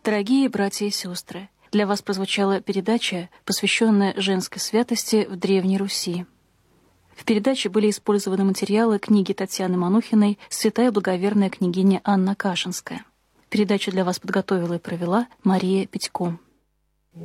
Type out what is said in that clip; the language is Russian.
Дорогие братья и сестры, для вас прозвучала передача, посвященная женской святости в Древней Руси. В передаче были использованы материалы книги Татьяны Манухиной «Святая благоверная княгиня Анна Кашинская». Передачу для вас подготовила и провела Мария Петько.